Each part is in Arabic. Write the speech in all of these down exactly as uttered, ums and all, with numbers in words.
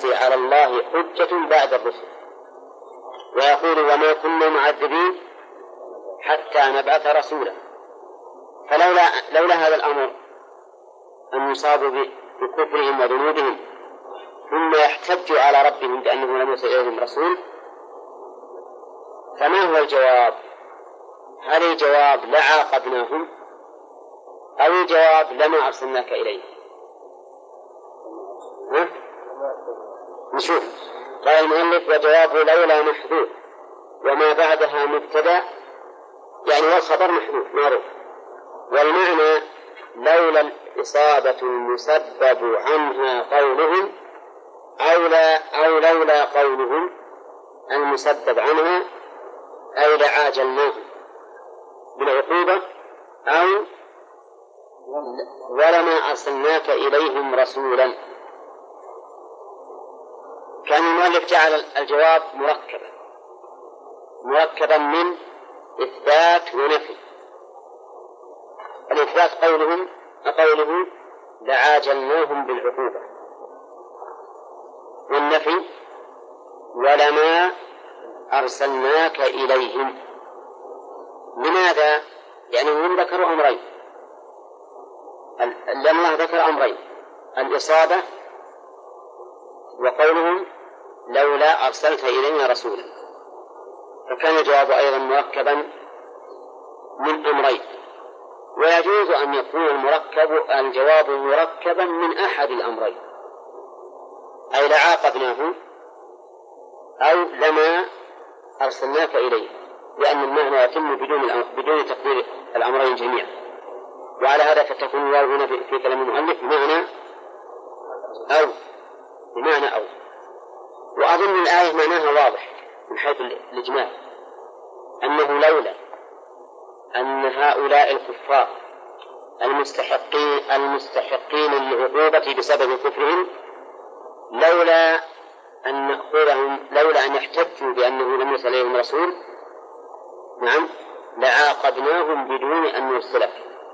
التي على الله حجة بعد الرسل، ويقول وما كنا معذبين حتى نبعث رسولا. فلولا لولا هذا الأمر أن يصابوا بكفرهم وذنوبهم ثم يحتجوا على ربهم بأنه لم يرسل إليهم رسول، فما هو الجواب؟ هل الجواب لعاقبناهم أو الجواب لما أرسلناك إليه؟ ها؟ نشوف. قال المؤلف وجوابه لولا محذوف وما بعدها مبتدأ، يعني والخبر محذوف معروف، والمعنى لولا الإصابة المسبب عنها قولهم أو, لا أو لولا قولهم المسبب عنها أي لعاجلناهم بالعقوبة أو ولما أرسلناك إليهم رسولا. كان المؤلف جعل الجواب مركبا مركبا من إثبات ونفي. الإثبات قولهم قوله لعاجلناهم بالعقوبة، والنفي ولما أرسلناك إليهم. لماذا؟ لأنهم ذكروا أمرين، لأن الله ذكر أمرين: الإصابة وقولهم لولا أرسلت إلينا رسولا، فكان الجواب أيضا مركبا من أمرين. ويجوز أن يكون المركب الجواب مركبا من أحد الأمرين، أي لعاقبناه أو لما أرسلناك إليه، لأن المعنى يتم بدون بدون تقدير الأمرين جميعا. وعلى هذا فتكون الواو هنا في كلام المؤلف بمعنى أو بمعنى أو. وأظن الآية معناها واضح من حيث الإجمال، أنه لولا أن هؤلاء الكفار المستحقين المستحقين للعقوبة بسبب كفرهم لولا أن نأخذهم لولا أن يحتجوا بأنه لم يرسل إليهم رسول، نعم لعاقبناهم بدون أن نرسله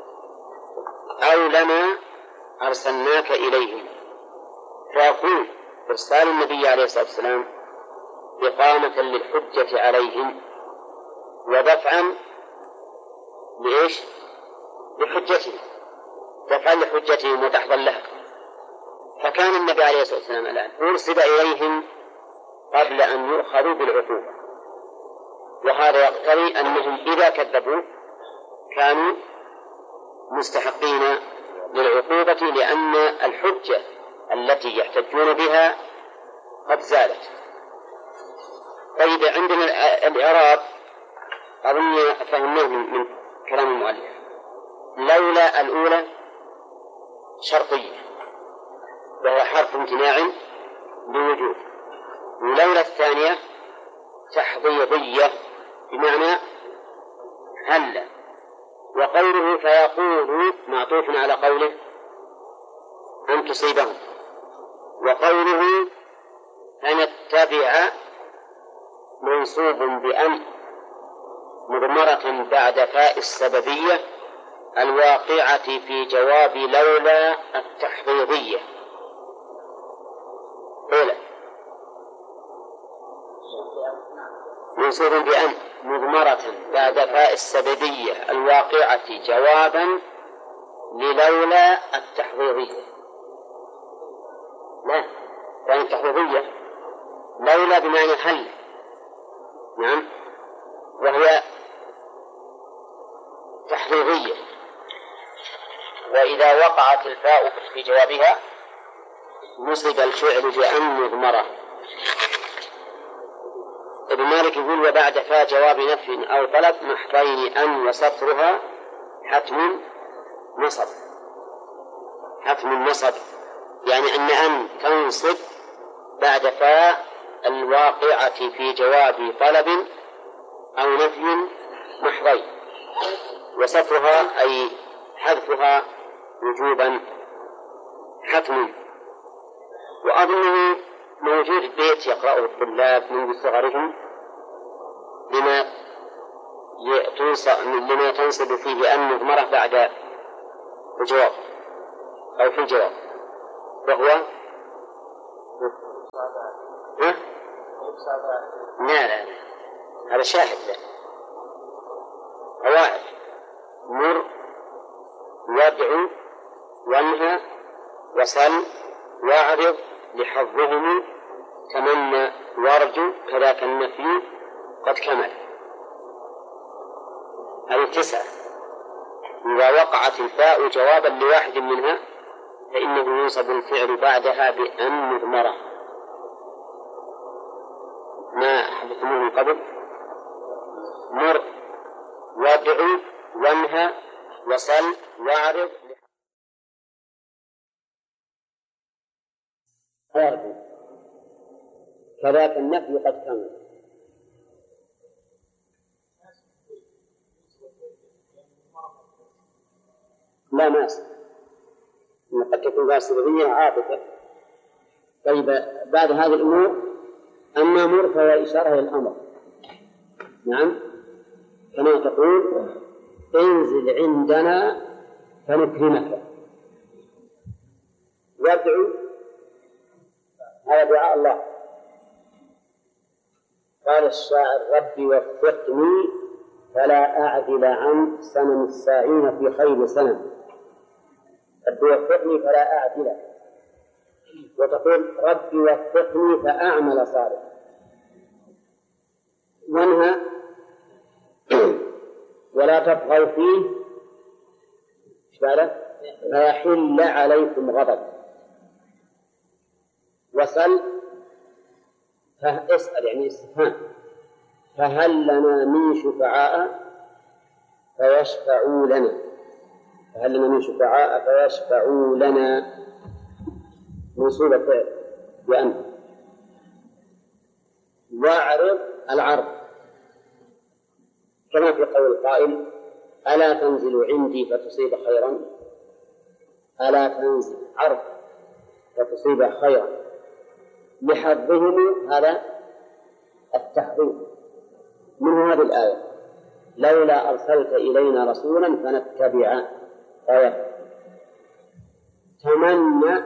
أو لما أرسلناك إليهم. فيكون إرسال النبي عليه الصلاة والسلام إقامة للحجة عليهم ودفعا لإيش؟ لحجتهم، دفعا لحجتهم وتحضا لها. فكان النبي عليه الصلاة والسلام الآن أرسل إليهم قبل أن يؤخذوا بالعقوبة، وهذا يقتضي أنهم إذا كذبوا كانوا مستحقين للعقوبة، لأن الحجة التي يحتجون بها قد زالت. طيب، عندنا الإعراب أظن فهمناه من كلام المؤلف. لولا الأولى شرطية وهو حرف امتناع بوجود، ولولا الثانية تحضيضية بمعنى هل. وقوله فيقول معطوف على قوله أن تصيبهم، وقوله فنتبع منصوب بأن مضمرة بعد فاء السببية الواقعة في جواب لولا التحضيضية. أولا منصوب بأن مضمرة بعد فاء السببية الواقعة جوابا للولا التحضيضية. لا، يعني التحضيضية لولا بمعنى هل، نعم، وهي تحضيضية، وإذا وقعت الفاء في جوابها نصب الفعل بأن مضمرة. ابن مالك يقول وبعد فاء جواب نفي أو طلب محضين أن وسطرها حتم نصب. حتم نصب يعني أن أن تنصب بعد فاء الواقعة في جواب طلب أو نفي محضين، وسطرها أي حذفها وجوبا حتم. وأظنه موجود بيت يقرأه الطلاب منذ صغرهم لما لما تنصب فيه أن مضمرة بعد الجواب أو في الجواب، وهو ها؟ لا لا لا هذا شاهد له قواعد مر وادعو وانهى وسل واعرض لحظهم تمنى وارجو كذاك النفي قد كمل. هذه تسعة. إذا وقعت الفاء جوابا لواحد منها فإنه ينصب الفعل بعدها بأن مضمرة ما حدثناه من قبل. مر وادعو وانهى وسل واعرض وارجو كذاك النفي قد كمل. لا ماس قد تكون ذات سببية عاطفة. طيب بعد هذه الأمور أما مر فهو إشارة للأمر. نعم كما تقول انزل عندنا فنكرمك. وادعو هذا دعاء الله. قال الشاعر ربي وفقني فلا أعدل عن سنن الساعين في خير سنن. ربي وفقني فلا أعدل. وتقول ربي وفقني فأعمل صالحا. وانهى ولا تطغوا فيه فيحل عليكم غضب. وسل فاسأل يعني استفهام فهل لنا من شفعاء فيشفعوا لنا. فهل لنا من شفعاء فيشفعوا لنا منصوبة بأن. واعرض العرض كما في قول القائل ألا تنزل عندي فتصيب خيرا. ألا تنزل عرض فتصيب خيرا لحظهم هذا التحظيم. من هذه الآية لولا أرسلت إلينا رسولا فنتبع آية. تمنى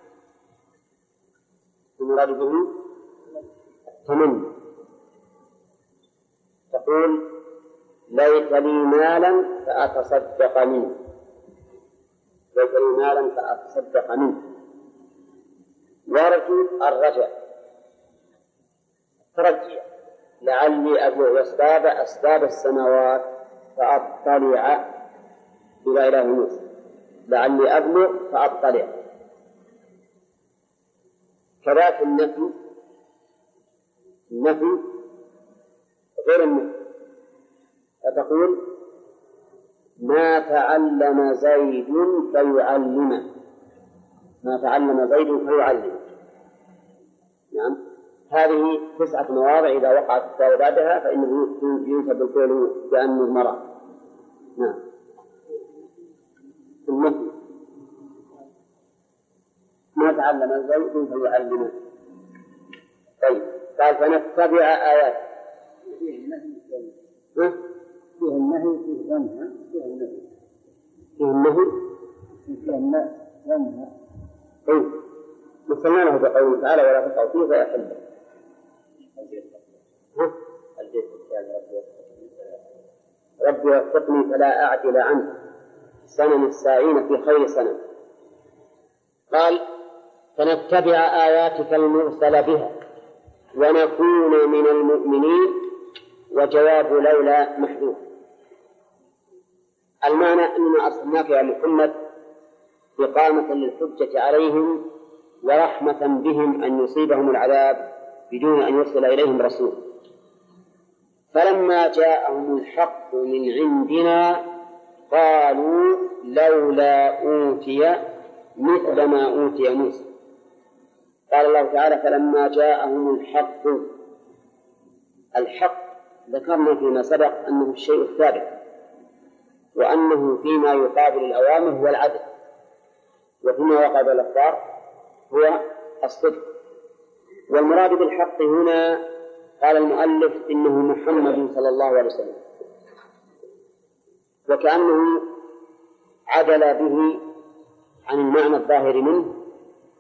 المراد به التمني. تقول ليت لي مالا فأتصدق منه. ليت لي مالا فأتصدق منه. وارجو الرجاء ترجي لعلي أبلغ أسباب أسباب السماوات فأطلع إلى إله موسى. لعلي أبلغ فأطلع. كذلك النفي النفي غير النفي. فتقول ما تعلم زيد فيعلمه. ما تعلم زيد فيعلمه. نعم هذه تسعة مواضع إذا وقعت التاء بعدها فإنه ينسب الفعل بأن المرأة. نعم النفي ما تعلم زيد فيعلمه. طيب قال فنتبع آيات فيه النهي فيه النهي فيه ذنها فيه النهي فيه النهي فيه ذنها. طيب مثلنا له بقوله تعالى ولا تقعوا فيه فيحل. ربي وفقني فلا أعدل عنه سنن الساعين في خير سنن. قال فنتبع آياتك المرسل بها ونكون من المؤمنين. وجواب لولا محذوف. المعنى أننا أرسلناك يا محمد إقامة للحجة عليهم ورحمة بهم أن يصيبهم العذاب بدون أن يرسل إليهم رسول. فلما جاءهم الحق من عندنا قالوا لولا أوتي مثل ما أوتي موسى. قال الله تعالى فلما جاءهم الحق. الحق ذكرنا فيما سبق أنه الشيء الثابت وأنه فيما يقابل الأوامر هو العدل وفيما يقابل الأخبار هو الصدق. والمراد بالحق هنا قال المؤلف إنه محمد صلى الله عليه وسلم وكأنه عدل به عن المعنى الظاهر منه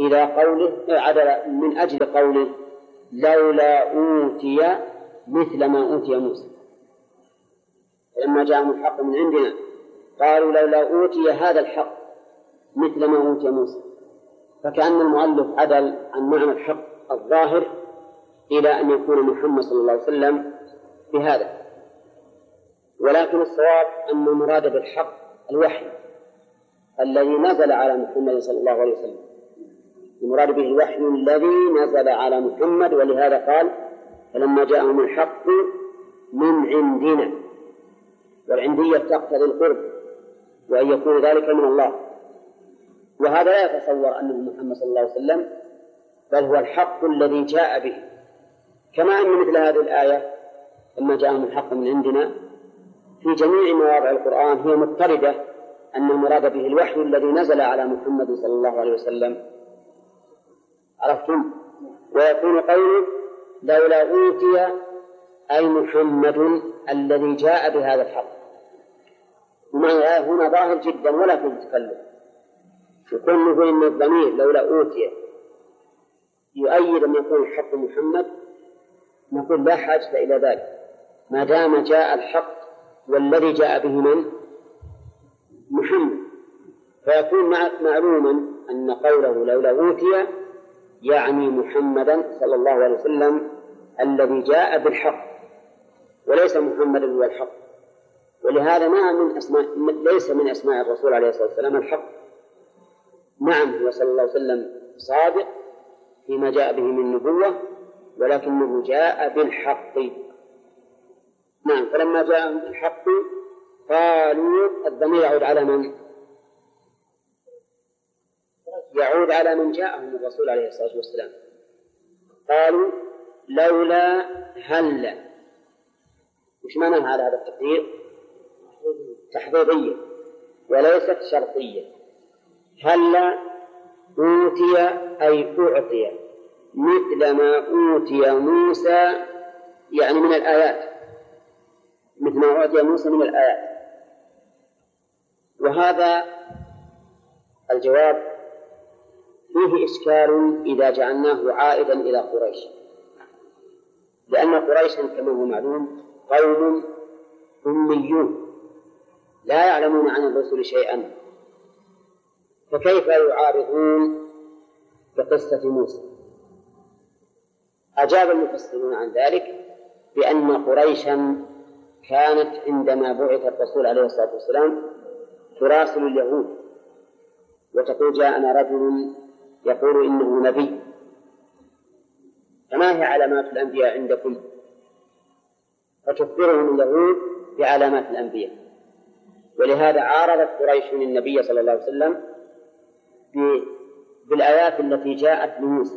إلى قوله عدل من أجل قوله لولا أوتي مثل ما أوتي موسى. فلما جاءهم الحق من عندنا قالوا لولا أوتي هذا الحق مثل ما أوتي موسى، فكأن المؤلف عدل عن معنى الحق الظاهر إلى أن يكون محمد صلى الله عليه وسلم بهذا. ولكن الصواب أن المراد بالحق الوحي الذي نزل على محمد صلى الله عليه وسلم، المراد به الوحي الذي نزل على محمد، ولهذا قال فلما جاءهم الحق من عندنا، والعندية تقتضي القرب وأن يكون ذلك من الله، وهذا لا يتصور أنه محمد صلى الله عليه وسلم، بل هو الحق الذي جاء به. كما أن مثل هذه الآية لما جاءهم الحق من عندنا في جميع مواضع القرآن هي مضطردة أن المراد به الوحي الذي نزل على محمد صلى الله عليه وسلم. عرفتم؟ ويكون قوله لولا أوتي أي محمد الذي جاء بهذا الحق. ومعنى الآية هنا ظاهر جدا ولا في تكلم، يكون نقول إن الضمير لولا أوتي يؤيد أن يكون الحق محمد، نقول لا حاجة إلى ذلك ما دام جاء الحق والذي جاء به من محمد، فيكون معلوما أن قوله لولا أوتي يعني محمدا صلى الله عليه وسلم الذي جاء بالحق وليس محمد هو الحق. ولهذا ما من أسماء ليس من أسماء الرسول عليه الصلاة والسلام الحق. نعم هو صلى الله عليه وسلم صادق فيما جاء به من نبوة، ولكنه جاء بالحق. نعم فلما جاء بالحق قالوا، الضمير يعود على من؟ يعود على من جاءهم الرسول عليه الصلاة والسلام. قالوا لولا هلا. وش معنى هذا هذا التقدير؟ تحضيضية وليست شرطية. هلا أوتي أي أعطي مثل ما أوتي موسى، يعني من الآيات، مثل ما أوتي موسى من الآيات. وهذا الجواب فيه إشكال إذا جعلناه عائدا إلى قريش، لأن قريشا كما هو معلوم قوم أميون لا يعلمون عن الرسل شيئا، فكيف يعارضون بقصة موسى؟ أجاب المفسرون عن ذلك بأن قريشا كانت عندما بعث الرسول عليه الصلاة والسلام تراسل اليهود وتقول جاءنا رجل يقول إنه نبي، فما هي علامات الأنبياء عندكم؟ فتخبرهم اليهود بعلامات الأنبياء. ولهذا عارضت قريش النبي صلى الله عليه وسلم بالآيات التي جاءت لموسى.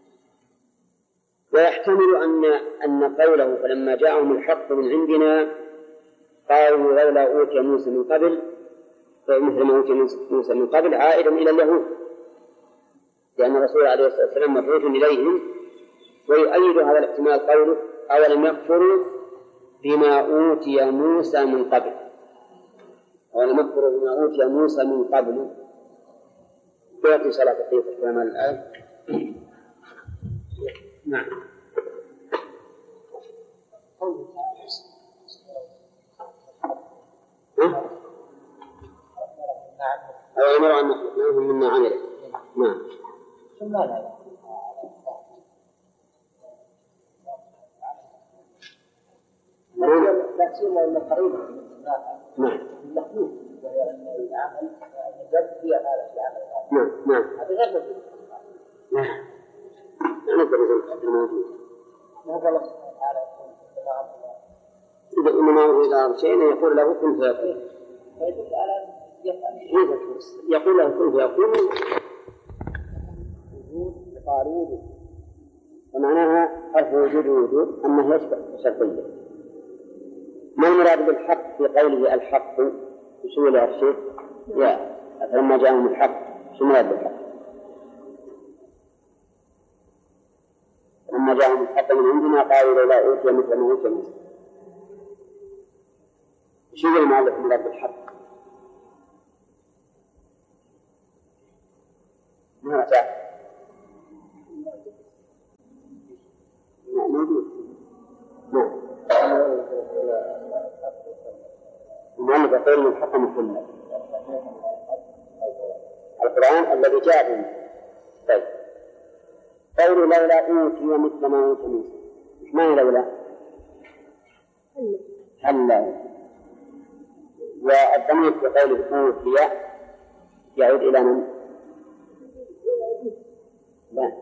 ويحتمل أن أن قوله فلما جاءهم الحق من عندنا قالوا لولا أوتي موسى من قبل مثل ما أوتي موسى من قبل عائدا إلى اليهود، لأن الرسول عليه الصلاة والسلام مبعوث إليهم. ويؤيد هذا الاحتمال قوله أولم يكفروا بما أوتي موسى من قبل، أولم يكفروا بما أوتي موسى من قبل. يأتي صلاة الخير في كلام الآية. نعم. أو أمر أن نخلقناهم مما عملوا. نعم. لا سيما أن قريبا نعم. المخلوق وهي العمل الجد فيها هذا العمل. نعم نعم. هذا غير موجود. نعم. أنا أقدر الموجود. ما هو الله سبحانه وتعالى إذا إنما إذا شيء يقول له كن فيكون. فيدل على يقول له كن فيكون. وجود قالوا ومعناها حرف وجود وجود أنه يشبه شرطية. ما المراد بالحق في قوله الحق؟ شو له الشيء؟ يا فلما جاءهم الحق شو المراد بالحق؟ لما جاءهم الحق من عندنا قالوا لولا أوتي مثل ما أوتي موسى. شو المعلق المراد بالحق؟ ما تعرف؟ يقول الحكم محمد القرآن الذي جاء به. طيب قول لولا أوتي مثل ما أوتي موسى، إيش معنى لولا؟ هلا. والضمير في قول أوتي يعود إلى من؟ لا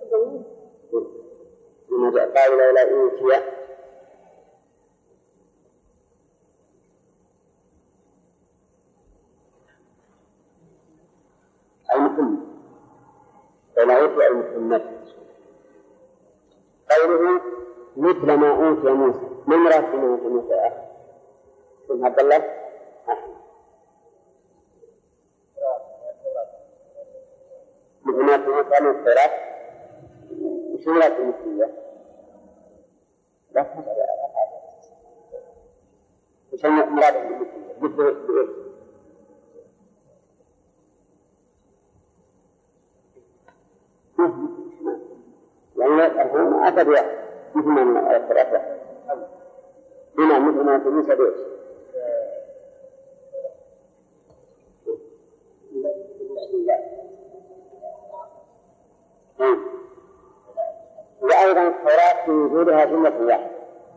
لما جاء قال لولا أوتي المحمد، لولا أوتي المحمد. قوله مثل ما أوتي موسى، ما المراد بما أوتي موسى يا أخي؟ ثم عبد الله أحمد مثل ما أوتي موسى من التوراة. وش مراد بالمثلية؟ لا تفعل وش مراد بالمثلية؟ مثل بإيش؟ يعني الفهم أتى بواحد مثل ما التوراة هنا مثل ما أوتي موسى بإيش؟ وأيضا التوراة في وجودها جملة واحدة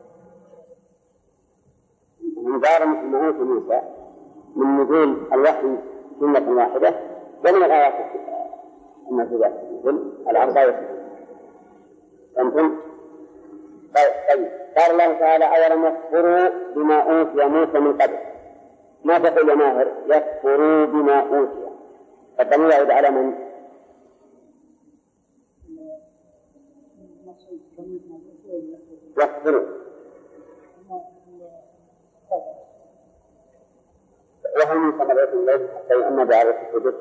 مدار مثل ما أوتي موسى من نزول الوحي جملة واحدة، ومن الآيات النازلة مثل الأربعة والستين. فهمتم؟ طيب قال الله تعالى أولم يكفروا بما أوتي موسى من قبل. ما تقول يا ماهر؟ يكفروا بما أوتي، فالضمير يعود على من؟ يكفروا. وهل من ثمرات الليل حتى يؤمن بعرف الحدود؟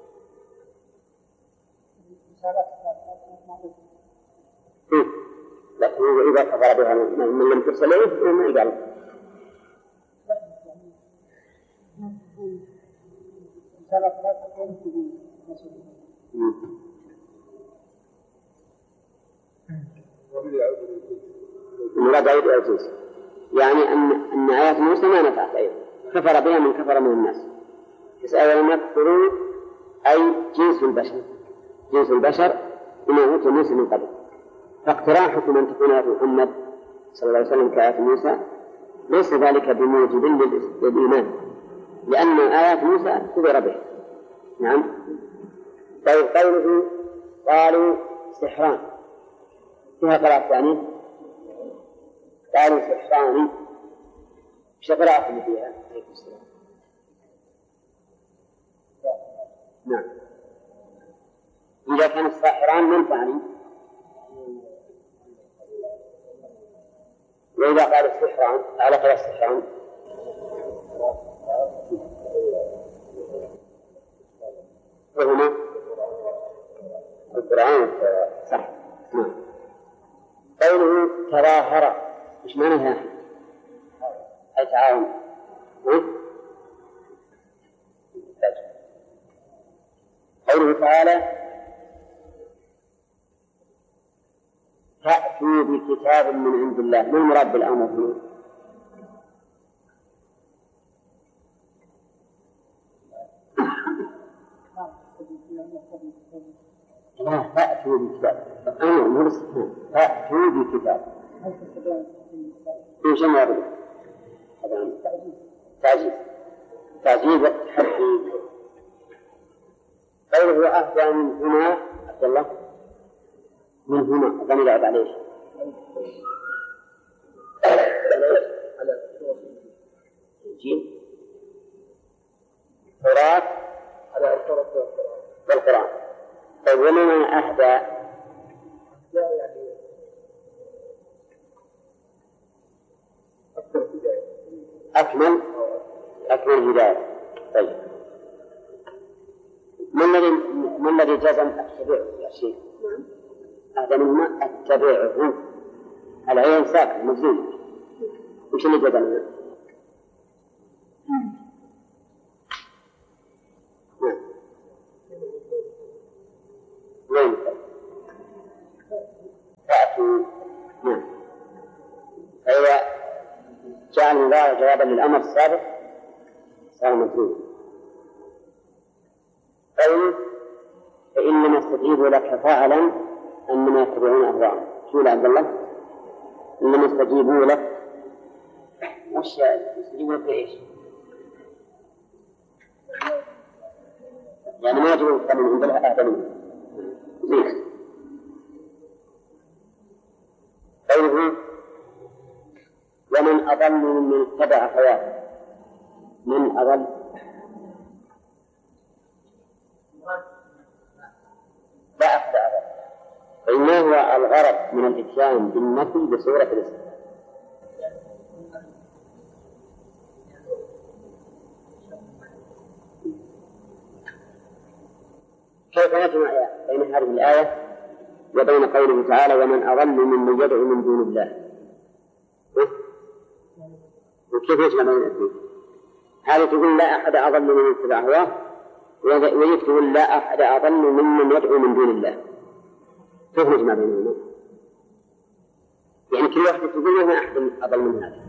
لكن إذا كفر بها من لم ترسل إليه ما يقال. المراد عيد العزيز، يعني أن أن آيات موسى ما نفعت أيضا، كفر بها من كفر من الناس. يسأل ما يكفرون أي جنس البشر، جنس البشر بما أوتي موسى من قبل. فاقتراحكم أن تكون آيات محمد صلى الله عليه وسلم كآيات موسى ليس ذلك بموجب للإيمان، لأن آيات موسى كفر بها. نعم. طيب قوله قالوا سحران فيها قراءة ثانية، قالوا سحران ايش قراءة فيها؟ نعم. إذا كان الساحران من ثاني، وإذا قال السحران على قراءة السحران وهما القرآن صح. نعم. قوله تظاهر ايش معنى هذا؟ أي تعاون. قوله تعالى فأتوا بكتاب من عند الله، ما المراد بالأمر هنا؟ لا فأتوا بكتاب أمر مو باستثناء، فأتوا بكتاب إيش المراد؟ هذا تعجيز تعجيز والتحدي. قوله أهدى من هنا عبد الله من هنا الضمير يعود عليه على الجيل التوراة على التوراة والقرآن. طيب ومن أهدى يعني أكمل أكمل هداية. طيب ما الذي ما الذي جزم أتبعه يا شيخ؟ هذا مما أتبعه على عين ساكن مجزوم. وش اللي جزمه؟ وين؟ فأتوا. نعم. فإذا جاء المضارع جوابا للأمر السابق صار مجنون. قوله فإنما استجيبوا لك فاعلم أنما يتبعون أهواءهم. شو يا عبد الله؟ إنما استجيبوا لك، وش استجيبوا لك إيش؟ يعني ما يجب أن من عندها أهدلين زين. قوله ومن أضل ممن اتبع هواه. من أضل؟ لا أحد أضل. فإنه هو الغرض من الإتيان بالنفي بصورة الاسم. كيف نجمع بين هذه الآية وبين قوله تعالى ومن أضل ممن يدعو من دون الله؟ وكيف يجمع بين الاثنين؟ هذه تقول لا أحد أضل ممن اتبع هواه، وهي تقول لا أحد أضل ممن يدعو من دون الله. كيف نجمع بينهما؟ يعني كل واحدة تقول ما أحد أضل من هذا.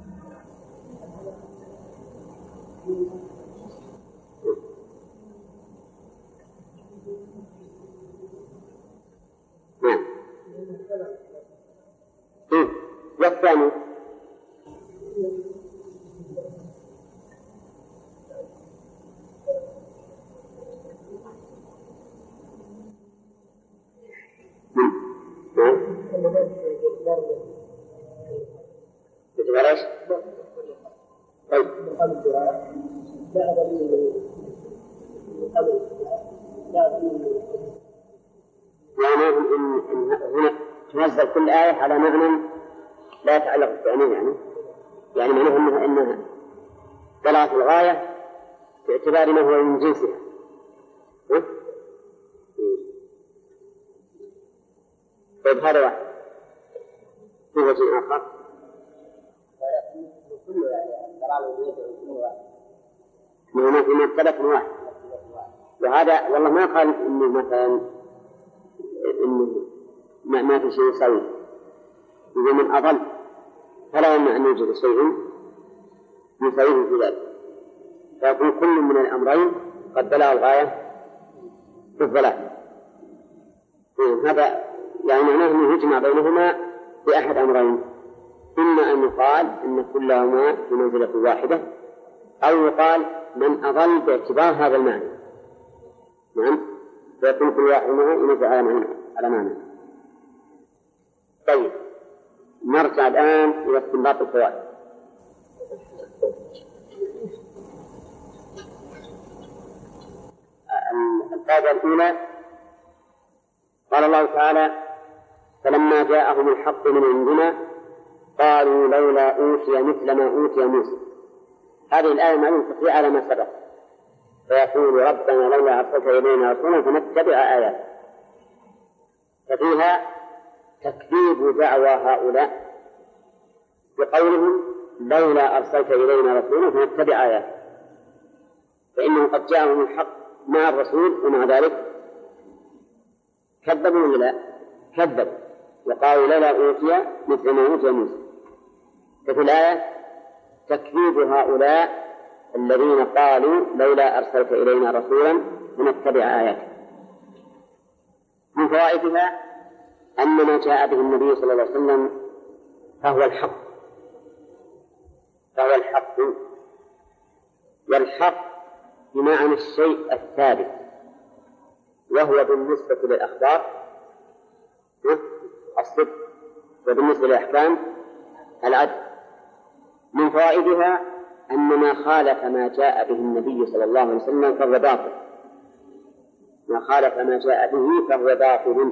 نعم. والثاني بتبلاش؟ طيب. يعني إن هنا تنزل كل آية على معنى لا يتعلق بالتأمين، يعني يعني معناه إنها إنها بلغت الغاية باعتبار ما هو من جنسها. طيب هذا واحد. في وجه آخر ما في مبتدأ واحد، وهذا والله ما قال إنه مثلا إنه ما, ما في شيء يسوي. إذا من أضل فلا يمنع أن يوجد شيء يسويه في ذلك، فيكون كل من الأمرين قد بلغ الغاية في الضلال. هذا يعني معناه أنه يجمع بينهما بأحد أمرين، إما أن يقال أن كلهما في منزلة واحدة، أو يقال من أضل باعتبار هذا المعنى. نعم، فيكون كل واحد منهم ينزل على معنى. طيب نرجع الآن إلى استنباط الفوائد. القاعدة الأولى قال الله تعالى فلما جاءهم الحق من عندنا قالوا لولا أوتي مثل ما أوتي موسى. هذه الآية معلومة تطلع على ما سبق، فيقول ربنا لولا أرسلت إلينا رسولا فنتبع آياته، ففيها تكذيب دعوى هؤلاء بقولهم لولا أرسلت إلينا رسولا فنتبع آياته، فإنه قد جاءهم الحق مع الرسول ومع ذلك كذبوا ولا لا؟ كذبوا وقالوا لولا أوتي مثل ما أوتي موسى. ففي الآية تكذيب هؤلاء الذين قالوا لولا أرسلت إلينا رسولا فنتبع آياته. من فوائدها أن ما جاء به النبي صلى الله عليه وسلم فهو الحق، فهو الحق، والحق بمعنى الشيء الثابت، وهو بالنسبة للأخبار الصدق، وبالنسبة للأحكام العدل. من فوائدها أن ما خالف ما جاء به النبي صلى الله عليه وسلم فهو باطل، ما خالف ما جاء به فهو باطل،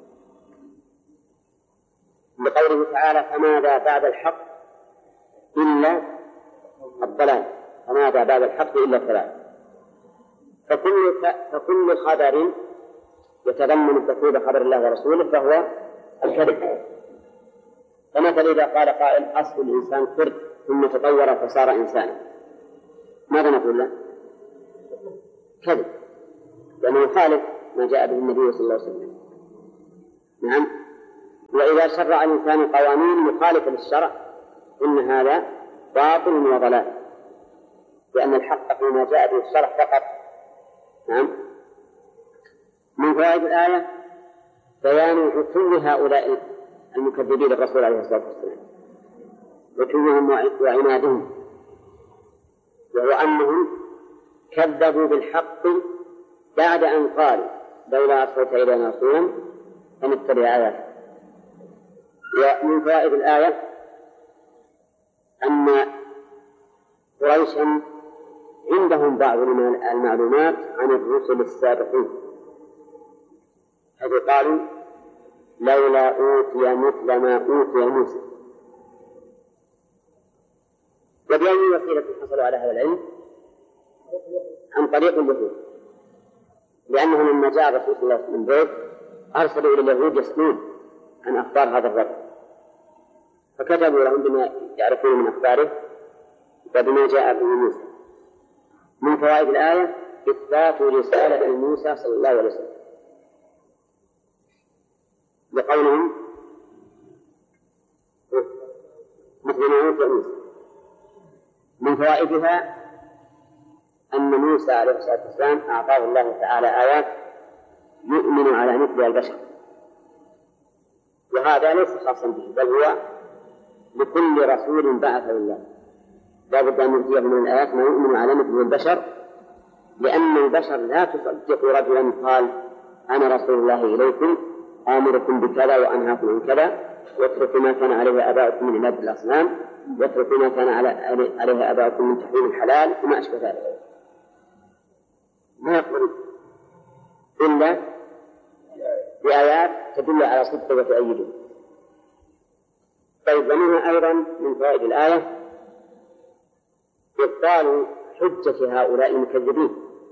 لقوله تعالى فماذا بعد الحق إلا الضلال، فماذا بعد الحق إلا الضلال. فكل فكل خبر يتضمن تكذيب خبر الله ورسوله فهو الكذب. فمثلا إذا قال قائل أصل الإنسان قرد ثم تطور فصار إنسانا، ماذا نقول له؟ كذب، لأنه يخالف ما جاء به النبي صلى الله عليه وسلم. نعم. وإذا شرع الإنسان قوانين مخالفة للشرع إن هذا باطل وضلال. لأن الحق فيما جاء به الشرع فقط. نعم. من فوائد الآية بيان عتو هؤلاء المكذبين للرسول عليه الصلاة والسلام عتوهم وعنادهم، وهو أنهم كذبوا بالحق بعد أن قالوا لولا أرسلت إلينا رسولا فنتبع آياته. ومن فوائد الآية أن قريشا عندهم بعض المعلومات عن الرسل السابقين، حيث قالوا لولا أوتي مثل ما أوتي موسى. وبأي وسيلة حصلوا على هذا العلم؟ عن طريق اليهود، لأنهم لما جاء الرسول صلى الله عليه وسلم بيت أرسلوا إلى اليهود يسألون عن أخبار هذا الرجل، فكتبوا لهم بما يعرفون من أخباره وبما جاء به موسى. من فوائد الآية إثبات رسالة موسى صلى الله عليه وسلم بقولهم مثل ما أوتي موسى. من فوائدها أن موسى عليه الصلاة والسلام أعطاه الله تعالى آيات يؤمن على مثل البشر، وهذا ليس خاصا به بل هو لكل رسول بعثه الله لا بد أن يؤتيه من الآيات ما يؤمن على مثل البشر، لأن البشر لا تصدق رجلا قال أنا رسول الله إليكم آمركم بكذا وأنهاكم عن كذا واتركوا ما كان عليه آباؤكم من عبادة الأصنام واتركوا ما كان عليه آباؤكم من تحريم الحلال وما أشبه ذلك. ما يقول إلا بآيات تدل على صدقه وتؤيده. طيب، ومنها أيضا من فوائد الآية إبطال حجة هؤلاء المكذبين.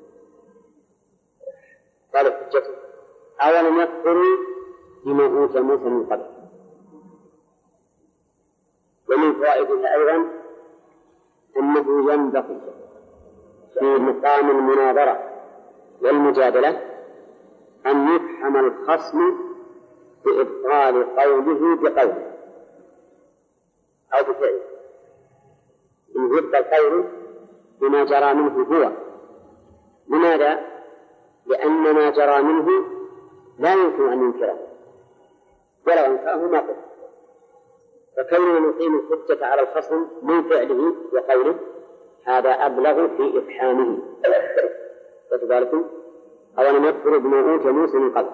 قالوا حجته أولم يكفروا بما أوتي موسى من قبل. ومن فوائدها أيضا أنه ينبغي في مقام المناظرة والمجادلة أن يفهم الخصم بإبطال قوله بقوله أو بفعله، إن يبطل قوله بما جرى منه هو. لماذا؟ لأن ما جرى منه لا يمكن أن ينكره ولو أنكره ما قل، فكوننا نقيم الحجة على الخصم من فعله وقوله هذا أبلغ في إفحامه. وكذلك أولم يكفروا بما أوتي موسى من قبل.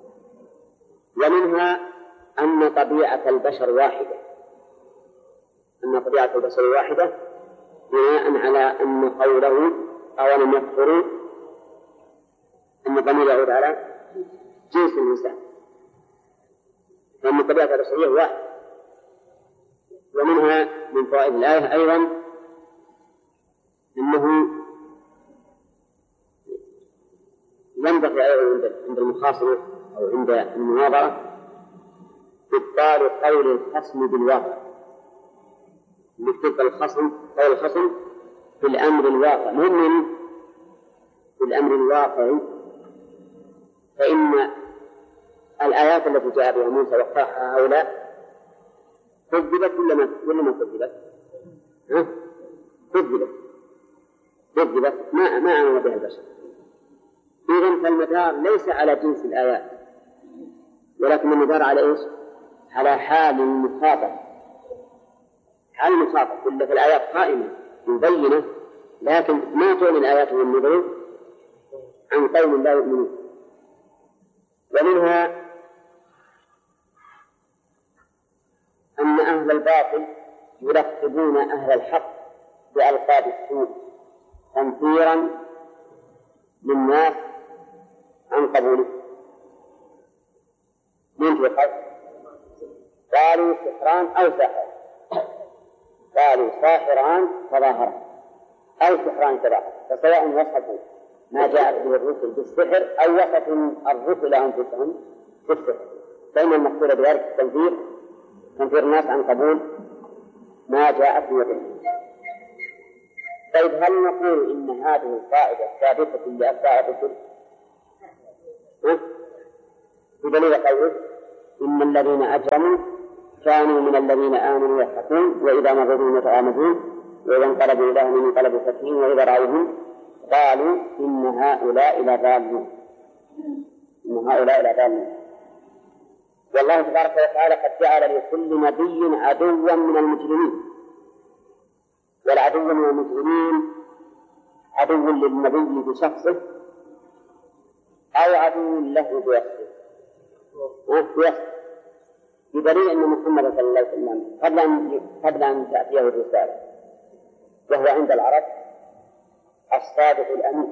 ومنها أن طبيعة البشر واحدة أن طبيعة البشر واحدة بناء على أن قوله أولم يكفروا أن الضمير يعود على جنس الإنسان، فأن طبيعة البشرية واحدة. ومنها من فوائد الآية أيضا أنه ينبغي أيضا عند المخاصمة أو عند المناظرة إبطال قول الخصم بالواقع، يكتب الخصم قول الخصم في الأمر الواقع مهم في الأمر الواقع، فإن الآيات التي جاء بها موسى وقعها هؤلاء كذبت ولا ما ولا ما كذبت؟ ها؟ كذبت كذبت ما ما آمن بها البشر. إذن فالمدار ليس على جنس الآيات ولكن المدار على إيش؟ على حال المخاطب. حال المخاطب كل في الآيات قائمة مبينة، لكن ما تغني الآيات والنذور عن قوم لا يؤمنون. ومنها أن أهل الباطل يلقبون أهل الحق بألقاب السوء تنفيرا للناس عن قبوله. من في القصد قالوا سحران أو ساحر، قالوا ساحران تظاهرا أو سحران تظاهرا، فسواء وصفوا ما جاءت به الرسل بالسحر أو وصفوا الرسل أنفسهم بالسحر، فإن المقصود بذلك التنفير تنفير الناس عن قبول ما جاءت به الرسل. طيب، هل نقول إن هذه القاعدة ثابتة لأتباع الرسل؟ بدليل قوله إن الذين أجرموا كانوا من الذين آمنوا يضحكون وإذا مروا بهم يتغامزون وإذا انقلبوا إلى أهلهم انقلبوا فكهين وإذا رأوهم قالوا إن هؤلاء لضالون إن هؤلاء لضالون. والله تبارك وتعالى قد جعل لكل نبي عدوا من المجرمين، والعدو من المجرمين عدو للنبي بشخصه أو عدو له بوصفه بوصفه بدليل أن محمد صلى الله عليه وسلم قبل أن قبل أن تأتيه الرسالة وهو عند العرب الصادق الأمين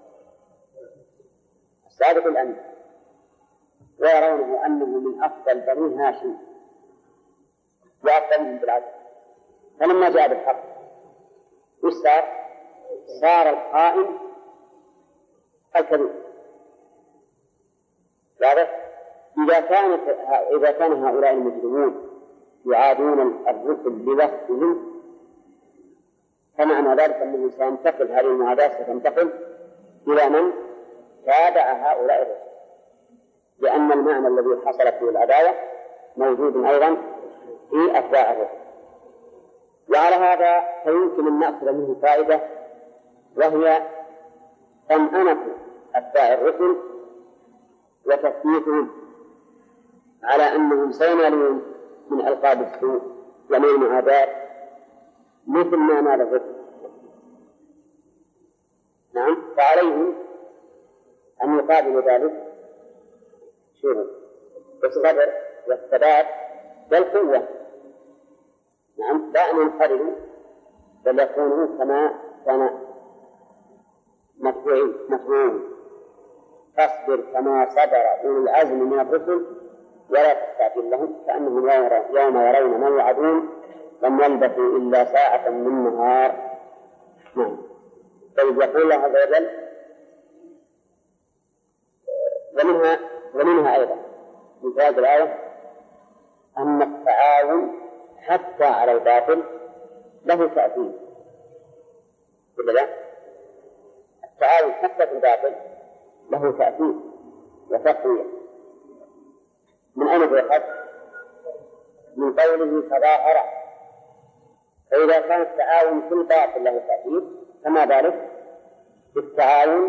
الصادق الأمين ويرونه أنه من أفضل بني هاشم وأفضلهم بالعدل. فلما جاء بالحق وش صار؟ صار الخائن الكذوب. واضح؟ إذا كانت إذا كان هؤلاء المجرمون يعادون الرسل بوصفهم فمعنى ذلك أنه سينتقل هذه المعاداة ستنتقل إلى من تابع هؤلاء الرسل، لأن المعنى الذي حصلت فيه العداوة موجود أيضا في أتباع الرسل. وعلى هذا فيمكن أن نأخذ منه فائدة، وهي طمأنة أتباع الرسل وتثبيتهم على أنهم سينالون من ألقاب السوء ومن المعاداة مثل ما نال الرسل. نعم، فعليهم أن يقابلوا ذلك شوفوا بالصبر والثبات والقوة. نعم، لا أن ينفردوا بل يكونوا كما كان مدفوعين مدفوعين فاصبر كما صبر أولو العزم من الرسل ولا تستعجل لهم كأنهم يوم يرون ما يوعدون لم يلبثوا إلا ساعة من نهار. نعم. طيب يقول الله عز وجل ومنها ومنها أيضا من هذه الآية أن التعاون حتى على الباطل له تأثير. التعاون حتى في الباطل له تأثير وتقوية. من أين يؤخذ؟ من قوله تظاهر. فإذا كان التعاون في الباطل له تأثير فما بالك بالتعاون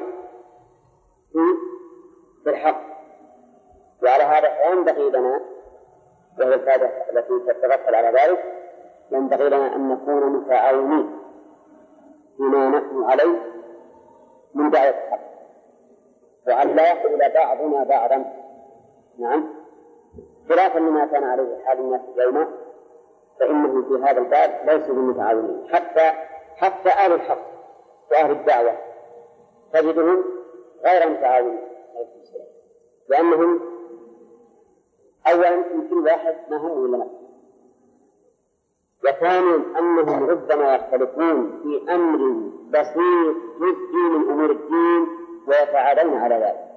في الحق. وعلى هذا ينبغي لنا، وهي الفائدة التي تترتب على ذلك، ينبغي لنا أن نكون متعاونين فيما نحن عليه من دعوة الحق، وأن لا يقبل بعضنا بعضا. نعم، خلافا لما كان عليه حال الناس اليوم، فإنه في هذا الباب ليسوا بالمتعاونين. حتى حتى أهل الحق وأهل الدعوة تجدهم غير متعاونين، لأنهم أولا يمكن واحد ما هم ولا نفسه، وثانيا أنهم ربما يختلفون في أمر بسيط جزء من أمور الدين ويتعادون على ذلك.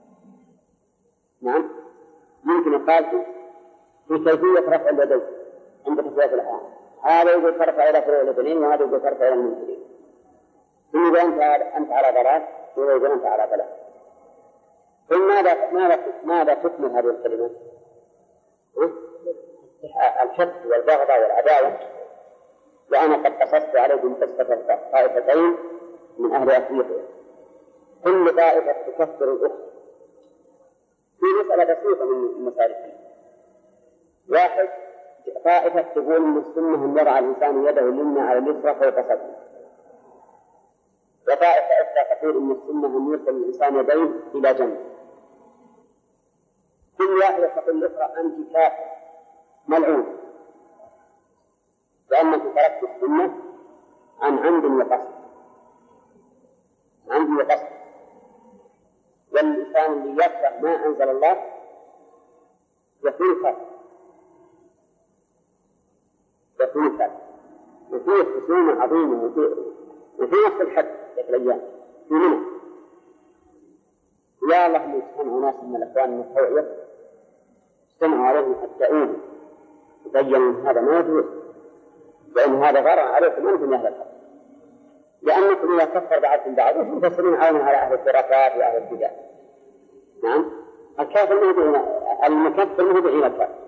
نعم، يمكن يقال في كيفية رفع اليدين عند تسوية الأحوال، هذا يقول ترفع إلى فروع اليدين وهذا يقول ترفع إلى المنكرين. إذا أنت أنت على ضلال وإذا أنت على ضلال، فماذا ماذا ماذا تكمل هذه الكلمات؟ الحقد والبغضاء والعداوة. وأنا قد قصصت عليكم قصة طائفتين من أهل أفريقيا، كل طائفة تكفر الأخرى في مسألة بسيطة من المسالكين. واحد طائفة تقول إن السنة أن يضع الإنسان يده اليمنى على اليسرى فوق صدره، وطائفة أخرى تقول إن السنة أن يرسل الإنسان يديه إلى جنب. كل واحدة تقول الأخرى أنت كافر ملعون لأنك تركت السنة عن عمد وقصد عمد وقصد. والإنسان اللي يكره ما أنزل الله يكون كافر يكون كافر وفيه خصومة عظيمة وفي نفس الحد في الأيام في منى. يا الله اللي يسمعوا ناس من الأخوان من التوعية استمعوا عليهم حتى أوهم وبينوا هذا ما يجوز، لأن هذا غرر عليكم أنتم أهل الحق، لأنكم إذا كفر بعضكم بعض تنتصرون عونا على أهل الخرافات وأهل البدع. نعم، الكافر المكفر مهدئ إلى الكافر.